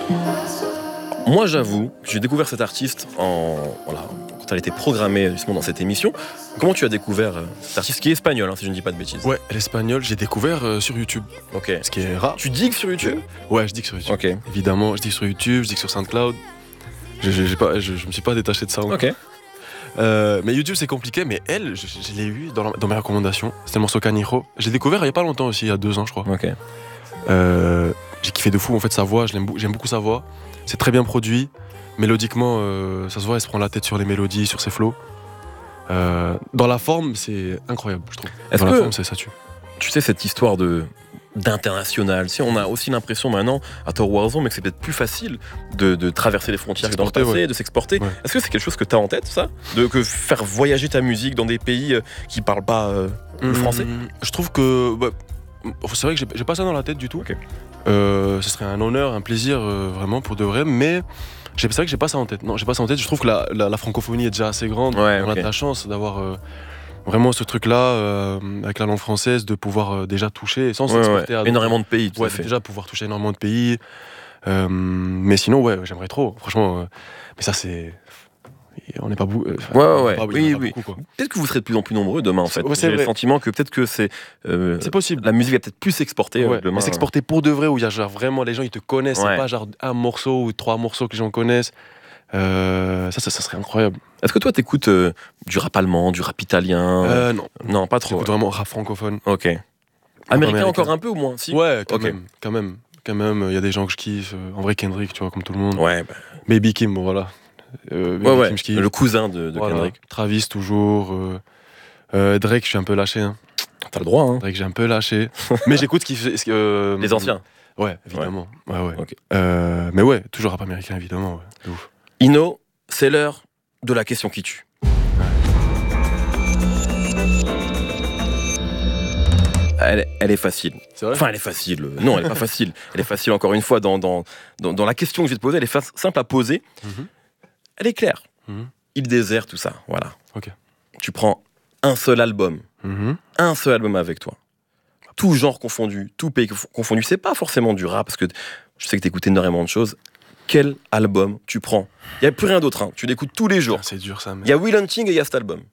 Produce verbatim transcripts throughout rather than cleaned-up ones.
Moi, j'avoue que j'ai découvert cet artiste en, voilà, quand elle était programmée justement dans cette émission. Comment tu as découvert euh, cet artiste qui est espagnol, hein, si je ne dis pas de bêtises? Ouais, l'espagnol, j'ai découvert euh, sur YouTube. Ok. Ce qui est rare. Tu digues sur YouTube? Ouais, je digue sur YouTube. Ok. Évidemment, je digue sur YouTube, je digue sur SoundCloud. Je, je, j'ai pas, je, je me suis pas détaché de ça. Ok. Euh, mais YouTube c'est compliqué, mais elle, je, je l'ai eu dans, la, dans mes recommandations. C'était le morceau Canijo. J'ai découvert il y a pas longtemps aussi, il y a deux ans je crois. Ok. Euh, j'ai kiffé de fou en fait sa voix, je l'aime, j'aime beaucoup sa voix. C'est très bien produit. Mélodiquement, euh, ça se voit, elle se prend la tête sur les mélodies, sur ses flows. Euh, dans la forme, c'est incroyable, je trouve. Est-ce dans que la forme, c'est ça tue. Tu sais, cette histoire de d'international, si on a aussi l'impression maintenant à Tour Warzone, mais que c'est peut-être plus facile de, de traverser les frontières que dans le passé, ouais. de s'exporter. Ouais. Est-ce que c'est quelque chose que tu as en tête, ça, de que faire voyager ta musique dans des pays euh, qui parlent pas euh, le français? Mmh, je trouve que bah, c'est vrai que j'ai, j'ai pas ça dans la tête du tout. Okay. Euh, ce serait un honneur, un plaisir euh, vraiment pour de vrai, mais j'ai, c'est vrai que j'ai pas ça en tête. Non, j'ai pas ça en tête. Je trouve que la, la, la francophonie est déjà assez grande. Ouais, on okay. a de la chance d'avoir euh, vraiment ce truc-là euh, avec la langue française, de pouvoir euh, déjà toucher sans ouais, s'exporter ouais. à énormément de pays. Tout ouais, à fait. Déjà pouvoir toucher énormément de pays. Euh, mais sinon, ouais, j'aimerais trop. Franchement, euh, mais ça c'est. On n'est pas beaucoup. Euh, ouais, ouais, ouais. Pas, oui, oui. Beaucoup, peut-être que vous serez de plus en plus nombreux demain, en fait. Ouais, J'ai vrai. le sentiment que peut-être que c'est. Euh, c'est possible. La musique va peut-être plus s'exporter ouais, euh, demain. Mais s'exporter pour de vrai, où il y a genre vraiment les gens ils te connaissent, ouais. C'est pas genre un morceau ou trois morceaux que les gens connaissent. Euh, ça, ça, ça serait incroyable. Est-ce que toi t'écoutes euh, du rap allemand, du rap italien? euh, Non. Non, pas trop. J'écoute ouais. vraiment rap francophone. Ok. Américain, américain encore un peu ou moins si? Ouais, quand okay. même. Quand même. Quand même, il y a des gens que je kiffe. En vrai, Kendrick, tu vois, comme tout le monde. Ouais. Bah... Baby Kim, bon voilà. Euh, ouais, ouais. Kim, le cousin de, de voilà. Kendrick. Travis, toujours. Euh, euh, Drake, je suis un peu lâché. Hein. T'as le droit, hein. Drake, j'ai un peu lâché. Mais j'écoute ce qu'il fait. Euh, Les anciens. Ouais, évidemment. Ouais, ouais. ouais. Okay. Euh, mais ouais, toujours rap américain, évidemment. Ouais. De ouf. Ino, c'est l'heure de la question qui tue. Ouais. Elle, elle est facile. C'est vrai ? Enfin, elle est facile. Non, elle est pas facile. Elle est facile, encore une fois, dans, dans, dans, dans la question que je vais te poser. Elle est fa- simple à poser. Mm-hmm. Elle est claire. Mm-hmm. Île désert, tout ça. Voilà. Ok. Tu prends un seul album. Mm-hmm. Un seul album avec toi. Tout genre confondu, tout pays confondu. C'est pas forcément du rap, parce que je sais que t'écoutes énormément de choses. Quel album tu prends? Il n'y a plus rien d'autre. Hein. Tu l'écoutes tous les jours. Ah, c'est dur, ça. Mais... Il y a Will Hunting et il y a cet album.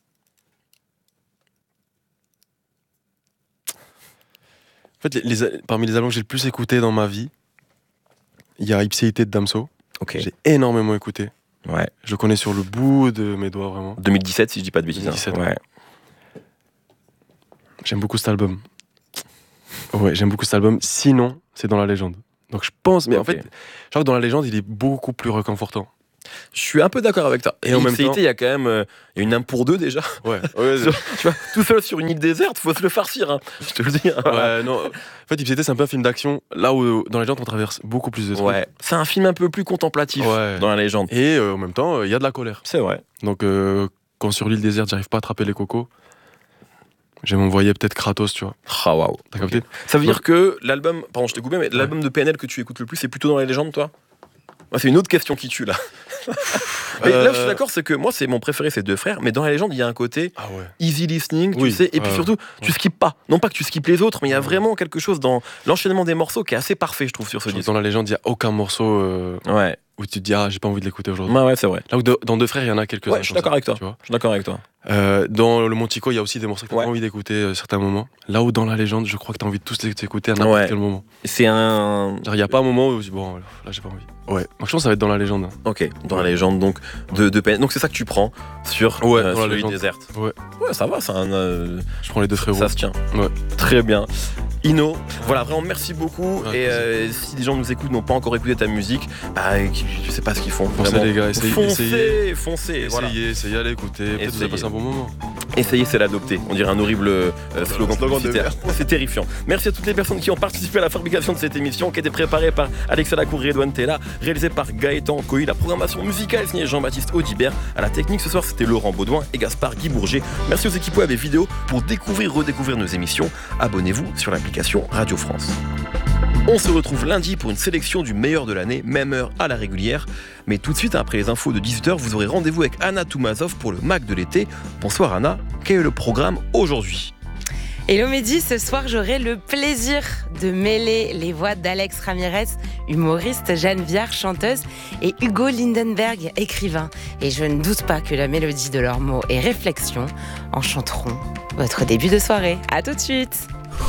En fait, les, les, parmi les albums que j'ai le plus écouté dans ma vie, il y a Ipséité de Damso. Okay. J'ai énormément écouté. Ouais. Je le connais sur le bout de mes doigts, vraiment. deux mille dix-sept, si je dis pas de bêtises. deux mille dix-sept, hein. Ouais. J'aime beaucoup cet album. Ouais, j'aime beaucoup cet album. Sinon, c'est Dans la légende. Donc je pense, mais okay. en fait, je crois que Dans la légende, il est beaucoup plus réconfortant. Je suis un peu d'accord avec toi. Et, et en même temps, il y a quand même euh, y a une âme pour deux déjà. Ouais. ouais tu vois, tout seul sur une île déserte, faut se le farcir. Hein. Je te le dis. Hein. Ouais, non. En fait, Ipséité, c'est un peu un film d'action. Là où Dans la légende, on traverse beaucoup plus de trucs. Ouais. C'est un film un peu plus contemplatif. Ouais. Dans la légende. Et euh, en même temps, il euh, y a de la colère. C'est vrai. Donc euh, quand sur l'île déserte, j'arrive pas à attraper les cocos. Je vais m'envoyer peut-être Kratos, tu vois. Ah waouh. T'as capté ? Ça veut dire que l'album, pardon, je t'ai coupé, mais ouais. l'album de P N L que tu écoutes le plus, c'est plutôt Dans les légendes, toi ? Ouais, c'est une autre question qui tue là. Mais euh... là, je suis d'accord, c'est que moi, c'est mon préféré, c'est Deux Frères, mais Dans la légende, il y a un côté ah ouais. easy listening, tu oui. sais, et puis euh... surtout, tu skippes pas. Non pas que tu skippes les autres, mais il y a vraiment quelque chose dans l'enchaînement des morceaux qui est assez parfait, je trouve, sur ce disque. Dans la légende, il y a aucun morceau. Euh... Ouais. Où tu te dis, ah, j'ai pas envie de l'écouter aujourd'hui. Ouais, ouais, c'est vrai. Là où de, dans Deux Frères, il y en a quelques-uns. Ouais, je suis d'accord avec toi. Tu vois je suis d'accord avec toi. Euh, dans Le Montico, il y a aussi des morceaux que t'as ouais. pas envie d'écouter à euh, certains moments. Là où dans La Légende, je crois que t'as envie de tous les écouter à n'importe ouais. quel moment. C'est un. Il n'y a pas un moment où bon, là, j'ai pas envie. Ouais. Donc je pense que ça va être Dans la Légende. Hein. Ok, Dans la Légende, donc de, de P N L. Donc c'est ça que tu prends sur, ouais, euh, sur l'île déserte. Ouais. Ouais, ça va, c'est un. Euh... Je prends les deux frérots. Ça se tient. Ouais. Très bien. Ino, voilà, vraiment merci beaucoup. Ouais, et euh, si des gens nous écoutent, n'ont pas encore écouté ta musique, bah, je sais pas ce qu'ils font. Foncez vraiment. les gars, essayez. Foncez, essayez, foncez. Essayez, voilà. essayez à l'écouter. Peut-être que vous avez passé un bon moment. Essayez, c'est l'adopter. On dirait un horrible euh, slogan, slogan publicitaire. C'est terrifiant. Merci à toutes les personnes qui ont participé à la fabrication de cette émission, qui était préparée par Alexa Lacour et Edouane Tella, réalisée par Gaëtan Coy. La programmation musicale signée Jean-Baptiste Audibert. À la technique ce soir, c'était Laurent Baudouin et Gaspard Guy Bourget. Merci aux équipes web et vidéo pour découvrir, redécouvrir nos émissions. Abonnez-vous sur l'application Radio France. On se retrouve lundi pour une sélection du meilleur de l'année, même heure à la régulière. Mais tout de suite, après les infos de dix-huit heures, vous aurez rendez-vous avec Anna Toumazov pour le Mac de l'été. Bonsoir Anna, quel est le programme aujourd'hui ? Hello Mehdi, ce soir j'aurai le plaisir de mêler les voix d'Alex Ramirez, humoriste, Jeanne Viard, chanteuse, et Hugo Lindenberg, écrivain. Et je ne doute pas que la mélodie de leurs mots et réflexions enchanteront votre début de soirée. À tout de suite.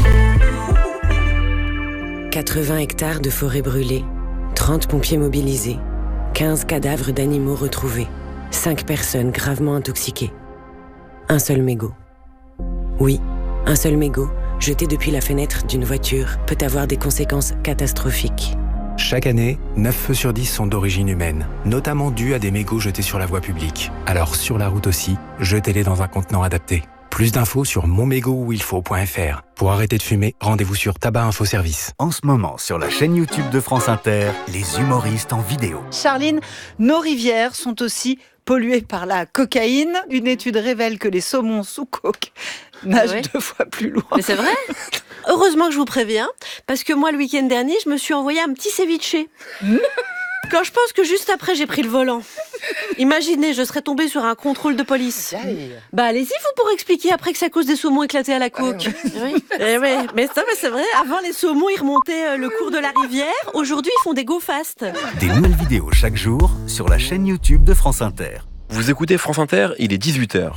quatre-vingts hectares de forêt brûlée, trente pompiers mobilisés, quinze cadavres d'animaux retrouvés, cinq personnes gravement intoxiquées. Un seul mégot. Oui, un seul mégot, jeté depuis la fenêtre d'une voiture, peut avoir des conséquences catastrophiques. Chaque année, neuf feux sur dix sont d'origine humaine, notamment dus à des mégots jetés sur la voie publique. Alors sur la route aussi, jetez-les dans un contenant adapté. Plus d'infos sur mon mégot où il faut point f r. Pour arrêter de fumer, rendez-vous sur Tabac Info Service. En ce moment, sur la chaîne YouTube de France Inter, les humoristes en vidéo. Charline, nos rivières sont aussi polluées par la cocaïne. Une étude révèle que les saumons sous coke nagent oui. deux fois plus loin. Mais c'est vrai. Heureusement que je vous préviens, parce que moi, le week-end dernier, je me suis envoyé un petit ceviche. Mmh. Quand je pense que juste après, j'ai pris le volant. Imaginez, je serais tombée sur un contrôle de police. Aïe. Bah allez-y, vous pourrez expliquer après que c'est à cause des saumons éclatés à la coke. Oui. Eh ouais, mais ça, mais c'est vrai. Avant, les saumons, ils remontaient le cours de la rivière. Aujourd'hui, ils font des go fast. Des nouvelles vidéos chaque jour sur la chaîne YouTube de France Inter. Vous écoutez France Inter, il est dix-huit heures.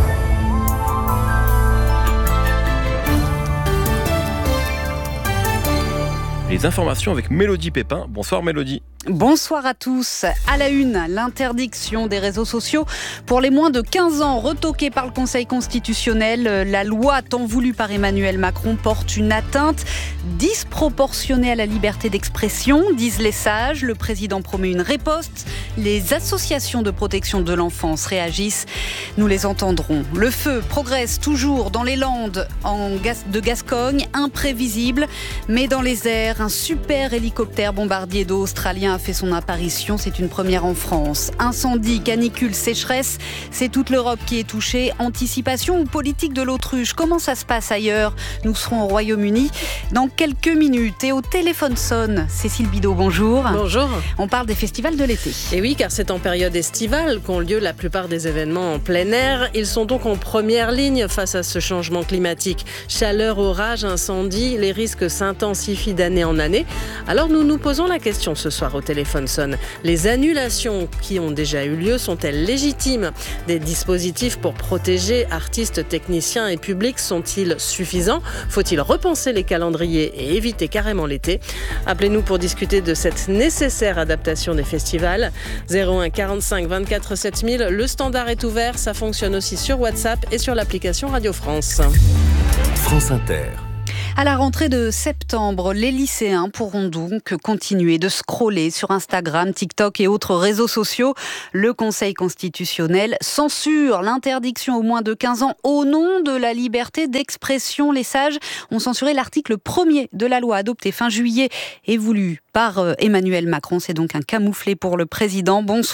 Les informations avec Mélodie Pépin. Bonsoir Mélodie. Bonsoir à tous. À la une, l'interdiction des réseaux sociaux pour les moins de quinze ans, retoquée par le Conseil constitutionnel. La loi tant voulue par Emmanuel Macron porte une atteinte disproportionnée à la liberté d'expression, disent les sages. Le président promet une riposte. Les associations de protection de l'enfance réagissent. Nous les entendrons. Le feu progresse toujours dans les Landes en Gas- de Gascogne, imprévisible, mais dans les airs, un super hélicoptère bombardier d'eau australien a fait son apparition. C'est une première en France. Incendie, canicule, sécheresse, c'est toute l'Europe qui est touchée. Anticipation ou politique de l'autruche, comment ça se passe ailleurs? Nous serons au Royaume-Uni dans quelques minutes. Et au téléphone sonne Cécile Bidot, bonjour. Bonjour. On parle des festivals de l'été. Et oui, car c'est en période estivale qu'ont lieu la plupart des événements en plein air. Ils sont donc en première ligne face à ce changement climatique. Chaleur, orage, incendie, les risques s'intensifient d'année en année. Alors nous nous posons la question ce soir au téléphone sonne. Les annulations qui ont déjà eu lieu sont-elles légitimes? Des dispositifs pour protéger artistes, techniciens et publics sont-ils suffisants? Faut-il repenser les calendriers et éviter carrément l'été? Appelez-nous pour discuter de cette nécessaire adaptation des festivals. zéro un quarante-cinq vingt-quatre sept mille, le standard est ouvert, ça fonctionne aussi sur WhatsApp et sur l'application Radio France. France Inter. À la rentrée de septembre, les lycéens pourront donc continuer de scroller sur Instagram, TikTok et autres réseaux sociaux. Le Conseil constitutionnel censure l'interdiction aux moins de quinze ans au nom de la liberté d'expression. Les sages ont censuré l'article premier de la loi adoptée fin juillet et voulu par Emmanuel Macron. C'est donc un camouflet pour le président. Bonsoir.